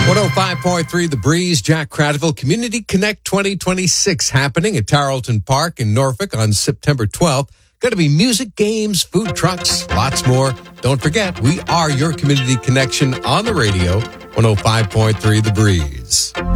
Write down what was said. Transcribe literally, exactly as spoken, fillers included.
one oh five point three The Breeze, Jack Cradville, Community Connect twenty twenty-six happening at Tarleton Park in Norfolk on September twelfth. Going to be music, games, food trucks, lots more. Don't forget, we are your community connection on the radio, one oh five point three The Breeze.